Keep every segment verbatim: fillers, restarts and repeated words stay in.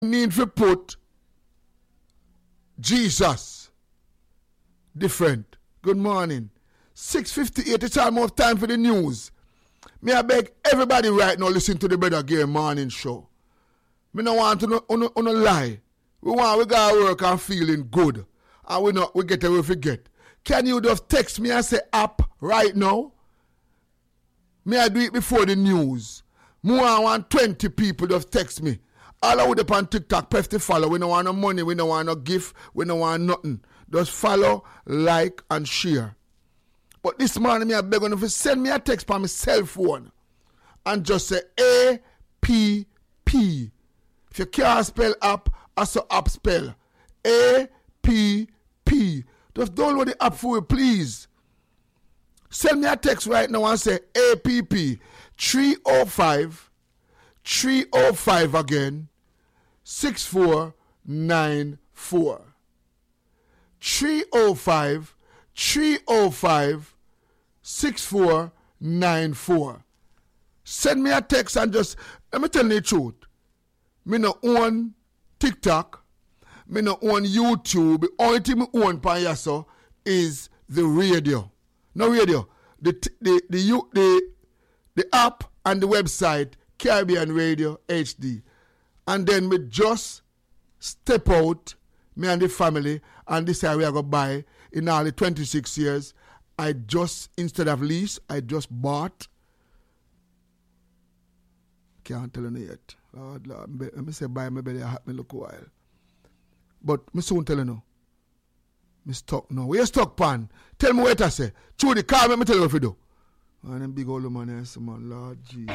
need to put Jesus different. Good morning. six fifty-eight, it's almost time for the news. Me I beg everybody right now listen to the Brother Gary morning show. Me no want to no, no, no lie. We want we gotta work and feeling good. And we not we get away forget. Can you just text me and say up right now? Me I do it before the news. More than want twenty people just text me. All I would up on TikTok, press the follow. We don't want no money, we don't want no gift, we don't want nothing. Just follow, like, and share. But this morning, me I beg you to send me a text on my cell phone and just say A P P. If you can't spell app, also app spell A P P. Just download the app for me, please. Send me a text right now and say A P P three oh five, three oh five again, six four nine four. three oh five, three oh five, six four nine four. Send me a text and just, let me tell you the truth. Me no own TikTok, me no own YouTube. The only thing me own pan yaso is the radio. No radio. The the the the the app and the website Caribbean Radio H D. And then me just step out, me and the family, and this area I go buy in all the twenty-six years. I just, instead of lease, I just bought. Can't tell you yet. Lord, Lord, let me say buy my belly, I have me look a while. But me soon tell you now. Me stuck now. Where you stuck, pan? Tell me what I say. Through the car, let me tell you what to do. And them big old man, I say, man, Lord Jesus.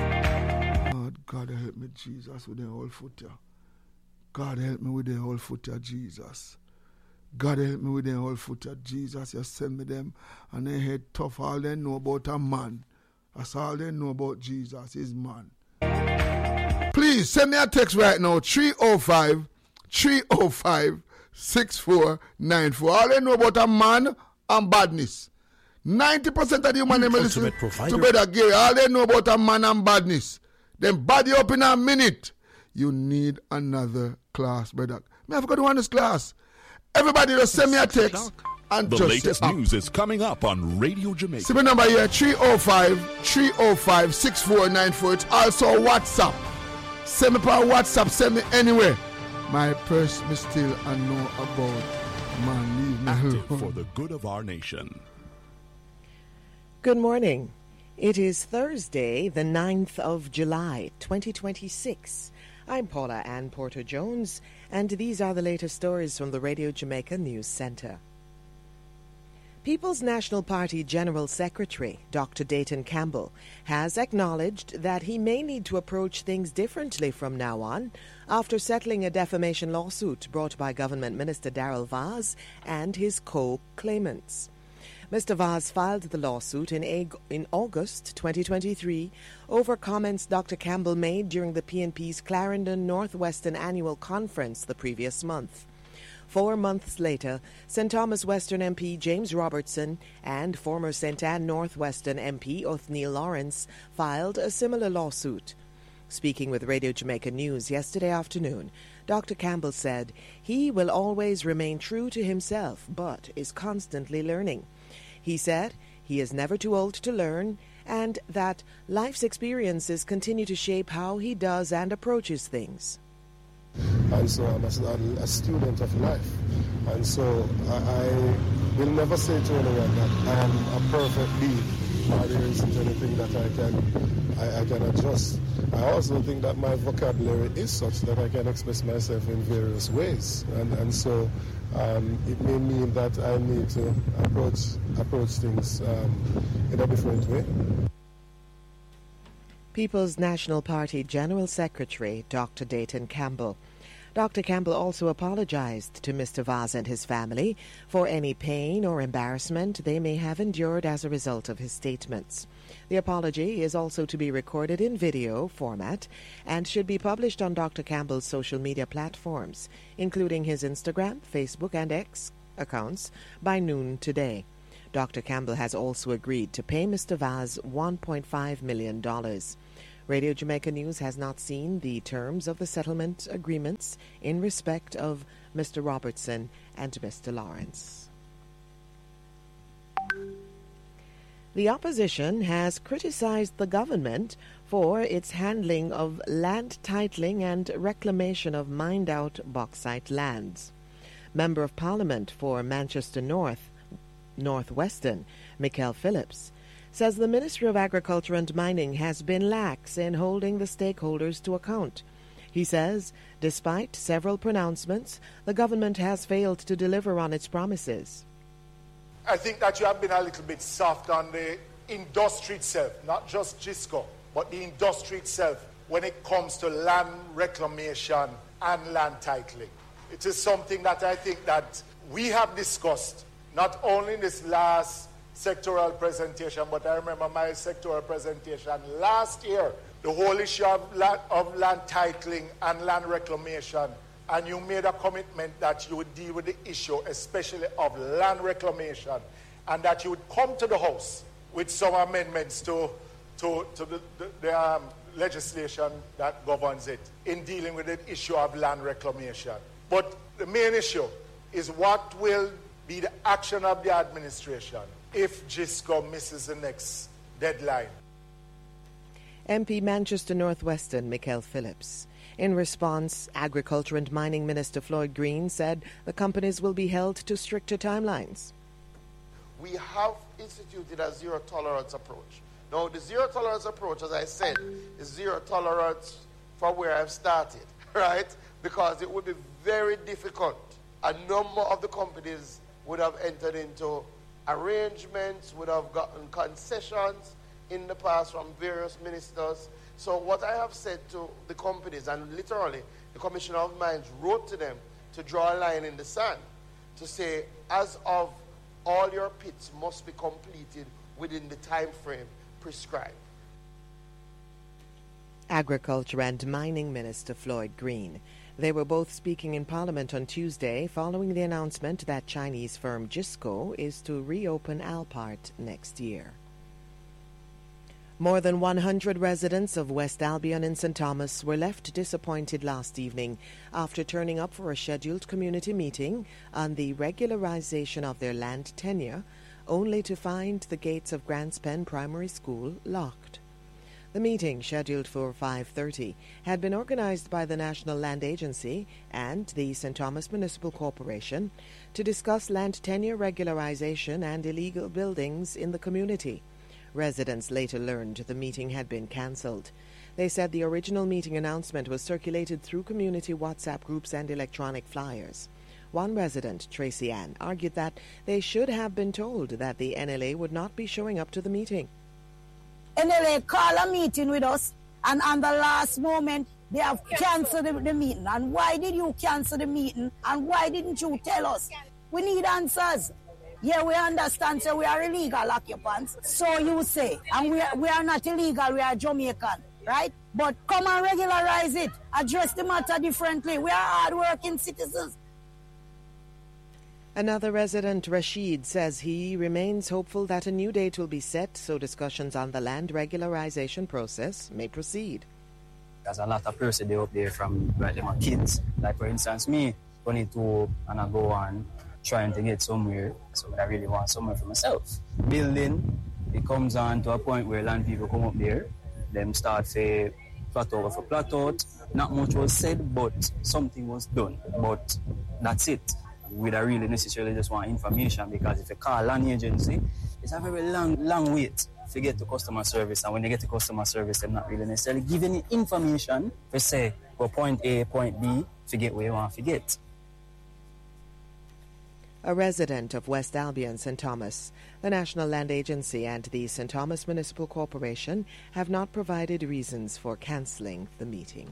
Lord, God help me, Jesus, with the whole foot here. God help me with the whole foot here, Jesus. God help me with the whole foot here, Jesus. You send me them, and they head tough. All they know about a man. That's all they know about Jesus, is man. Please, send me a text right now, three oh five, three oh five, six four nine four. All they know about a man and badness. ninety percent of the human they listen to Brother Gary. All they know about a man and badness. Then body up in a minute. You need another class, brother. Me have got to want this class. Everybody just send me a text and the just latest say, news is coming up on Radio Jamaica. See my number here, three oh five, three oh five, six four nine four. It's also WhatsApp. Send me per WhatsApp, send me anywhere. My purse me still I know about. Man, leave me Active alone. for the good of our nation. Good morning. It is Thursday, the ninth of July, twenty twenty-six. I'm Paula Ann Porter-Jones, and these are the latest stories from the Radio Jamaica News Centre. People's National Party General Secretary, Doctor Dayton Campbell, has acknowledged that he may need to approach things differently from now on after settling a defamation lawsuit brought by Government Minister Darrell Vaz and his co-claimants. Mister Vaz filed the lawsuit in, Ag- in August twenty twenty-three over comments Doctor Campbell made during the P N P's Clarendon Northwestern Annual Conference the previous month. Four months later, Saint Thomas Western M P James Robertson and former Saint Anne Northwestern M P Othniel Lawrence filed a similar lawsuit. Speaking with Radio Jamaica News yesterday afternoon, Doctor Campbell said he will always remain true to himself, but is constantly learning. He said he is never too old to learn and that life's experiences continue to shape how he does and approaches things. And so I'm a, a student of life. And so I, I will never say to anyone that I am a perfect being or there isn't anything that I can, I, I can adjust. I also think that my vocabulary is such that I can express myself in various ways. And, and so um, it may mean that I need to approach, approach things um, in a different way. People's National Party General Secretary Doctor Dayton Campbell. Doctor Campbell also apologized to Mister Vaz and his family for any pain or embarrassment they may have endured as a result of his statements. The apology is also to be recorded in video format and should be published on Doctor Campbell's social media platforms, including his Instagram, Facebook, and X accounts, by noon today. Doctor Campbell has also agreed to pay Mister Vaz one point five million dollars. Radio Jamaica News has not seen the terms of the settlement agreements in respect of Mister Robertson and Mister Lawrence. The opposition has criticized the government for its handling of land titling and reclamation of mined-out bauxite lands. Member of Parliament for Manchester North, Northwestern, Michael Phillips, says the Ministry of Agriculture and Mining has been lax in holding the stakeholders to account. He says, despite several pronouncements, the government has failed to deliver on its promises. I think that you have been a little bit soft on the industry itself, not just GISCO, but the industry itself when it comes to land reclamation and land titling. It is something that I think that we have discussed, not only in this last sectoral presentation, but I remember my sectoral presentation last year, the whole issue of land, of land titling and land reclamation, and you made a commitment that you would deal with the issue, especially of land reclamation, and that you would come to the House with some amendments to, to, to the, the, the um, legislation that governs it in dealing with the issue of land reclamation. But the main issue is what will be the action of the administration if GISCO misses the next deadline. M P Manchester Northwestern, Michael Phillips. In response, Agriculture and Mining Minister Floyd Green said the companies will be held to stricter timelines. We have instituted a zero tolerance approach. Now, the zero tolerance approach, as I said, is zero tolerance for where I've started, right? Because it would be very difficult. A number of the companies would have entered into arrangements, would have gotten concessions in the past from various ministers. So what I have said to the companies, and literally the Commissioner of Mines wrote to them to draw a line in the sand, to say, as of all your pits must be completed within the time frame prescribed. Agriculture and Mining Minister Floyd Green. They were both speaking in Parliament on Tuesday following the announcement that Chinese firm GISCO is to reopen Alpart next year. More than one hundred residents of West Albion in Saint Thomas were left disappointed last evening after turning up for a scheduled community meeting on the regularization of their land tenure, only to find the gates of Grants Pen Primary School locked. The meeting, scheduled for five thirty, had been organized by the National Land Agency and the Saint Thomas Municipal Corporation to discuss land tenure regularization and illegal buildings in the community. Residents later learned the meeting had been cancelled. They said the original meeting announcement was circulated through community WhatsApp groups and electronic flyers. One resident, Tracy Ann, argued that they should have been told that the N L A would not be showing up to the meeting. N L A called a meeting with us, and on the last moment, they have cancelled the, the meeting. And why did you cancel the meeting? And why didn't you tell us? We need answers. Yeah, we understand, so we are illegal occupants. So you say, and we are, we are not illegal, we are Jamaican, right? But come and regularize it. Address the matter differently. We are hard-working citizens. Another resident, Rashid, says he remains hopeful that a new date will be set so discussions on the land regularization process may proceed. There's a lot of person they up there from like my kids. Like for instance, me, twenty-two, and I go on trying to get somewhere, so I really want somewhere for myself. Building, it comes on to a point where land people come up there, them start say plot over for plot out. Not much was said, but something was done. But that's it. We don't really necessarily just want information, because if you call land agency, it's a very long, long wait to get to customer service. And when they get to customer service, they're not really necessarily giving you information to say, go point A, point B, to get where you want to get. A resident of West Albion, Saint Thomas, the National Land Agency and the Saint Thomas Municipal Corporation have not provided reasons for cancelling the meeting.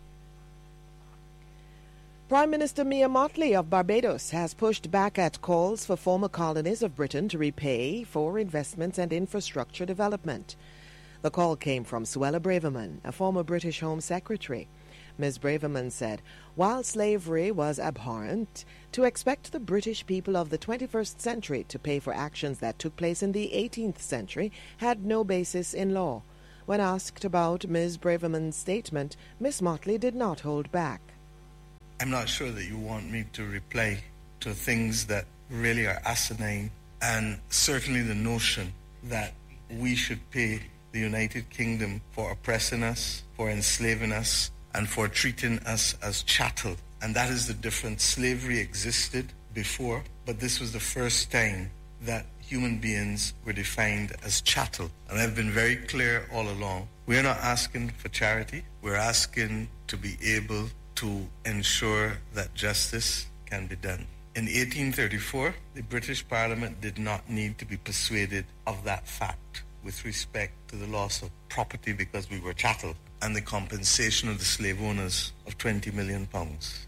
Prime Minister Mia Mottley of Barbados has pushed back at calls for former colonies of Britain to repay for investments and infrastructure development. The call came from Suella Braverman, a former British Home Secretary. Miz Braverman said, while slavery was abhorrent, to expect the British people of the twenty-first century to pay for actions that took place in the eighteenth century had no basis in law. When asked about Miz Braverman's statement, Miz Motley did not hold back. I'm not sure that you want me to reply to things that really are asinine, and certainly the notion that we should pay the United Kingdom for oppressing us, for enslaving us, and for treating us as chattel. And that is the difference. Slavery existed before, but this was the first time that human beings were defined as chattel. And I've been very clear all along. We're not asking for charity. We're asking to be able to ensure that justice can be done. In eighteen thirty-four, the British Parliament did not need to be persuaded of that fact with respect to the loss of property because we were chattel and the compensation of the slave owners of twenty million pounds.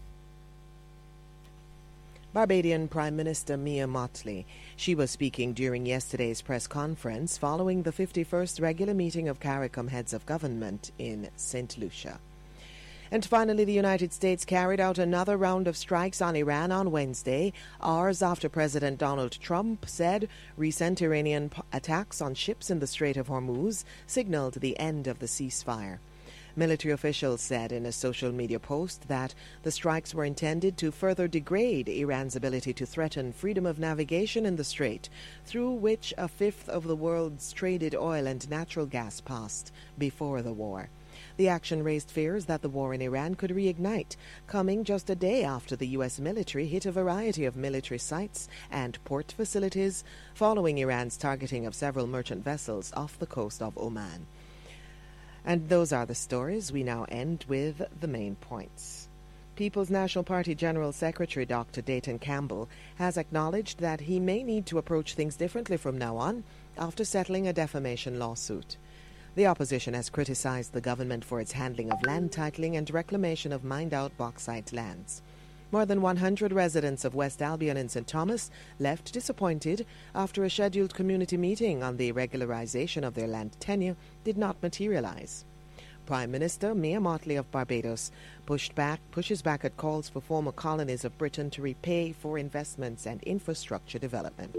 Barbadian Prime Minister Mia Mottley. She was speaking during yesterday's press conference following the fifty-first regular meeting of CARICOM heads of government in Saint Lucia. And finally, the United States carried out another round of strikes on Iran on Wednesday, hours after President Donald Trump said recent Iranian p- attacks on ships in the Strait of Hormuz signaled the end of the ceasefire. Military officials said in a social media post that the strikes were intended to further degrade Iran's ability to threaten freedom of navigation in the strait, through which a fifth of the world's traded oil and natural gas passed before the war. The action raised fears that the war in Iran could reignite, coming just a day after the U S military hit a variety of military sites and port facilities following Iran's targeting of several merchant vessels off the coast of Oman. And those are the stories. We now end with the main points. People's National Party General Secretary Doctor Dayton Campbell has acknowledged that he may need to approach things differently from now on after settling a defamation lawsuit. The opposition has criticized the government for its handling of land titling and reclamation of mined-out bauxite lands. More than one hundred residents of West Albion and Saint Thomas left disappointed after a scheduled community meeting on the regularization of their land tenure did not materialize. Prime Minister Mia Mottley of Barbados pushed back, pushes back at calls for former colonies of Britain to repay for investments and infrastructure development.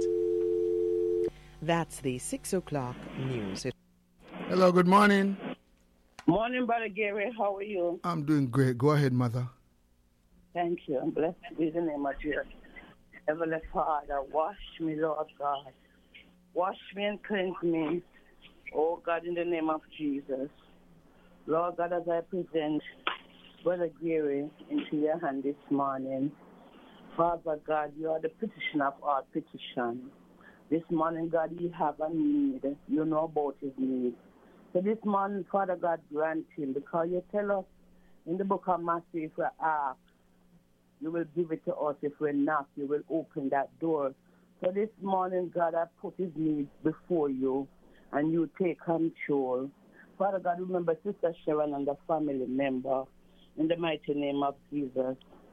That's the six o'clock news. Hello, good morning. Morning, Brother Gary. How are you? I'm doing great. Go ahead, Mother. Thank you. I'm blessed be the name of Jesus. Heavenly Father, wash me, Lord God. Wash me and cleanse me, oh God, in the name of Jesus. Lord God, as I present Brother Gary into your hand this morning, Father God, you are the petitioner of our petition. This morning, God, you have a need. You know about his need. So this morning, Father God, grant him, because you tell us in the book of Matthew, if we ask, you will give it to us. If we knock, you will open that door. So this morning, God, I put his needs before you, and you take control. Father God, remember Sister Sharon and the family member, in the mighty name of Jesus.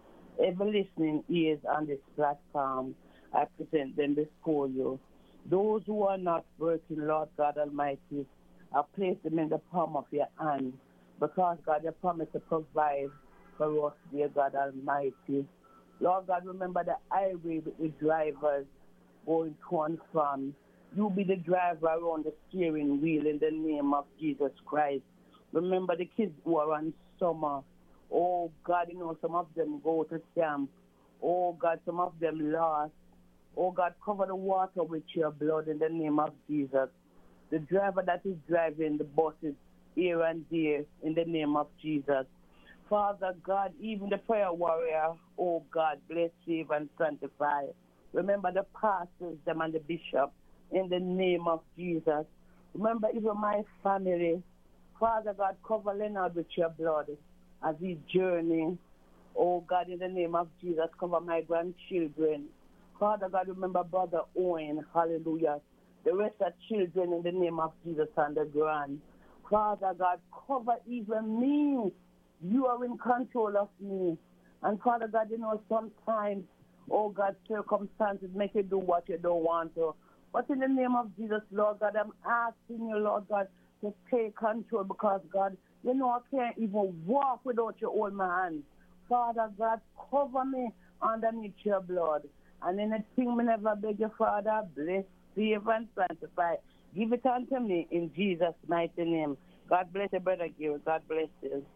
Every listening ears on this platform, I present them before you. Those who are not working, Lord God Almighty, I place them in the palm of your hand, because, God, you promise to provide for us, dear God Almighty. Lord God, remember the highway with the drivers going to and from. You be the driver on the steering wheel in the name of Jesus Christ. Remember the kids who are on summer. Oh, God, you know, some of them go to camp. Oh, God, some of them lost. Oh, God, cover the water with your blood in the name of Jesus. The driver that is driving the buses here and there in the name of Jesus. Father God, even the prayer warrior, oh God, bless, save, and sanctify. Remember the pastors, them and the bishop, in the name of Jesus. Remember even my family. Father God, cover Leonard with your blood as he journey. Oh God, in the name of Jesus, cover my grandchildren. Father God, remember Brother Owen, hallelujah. The rest of children in the name of Jesus and the grand. Father God, cover even me. You are in control of me. And Father God, you know, sometimes, oh God, circumstances make you do what you don't want to. But in the name of Jesus, Lord God, I'm asking you, Lord God, to take control, because, God, you know, I can't even walk without you hold my hand. Father God, cover me underneath your blood. And anything we never beg you, Father, bless, save, and sanctify. Give it unto me in Jesus' mighty name. God bless you, Brother Gary. God bless you.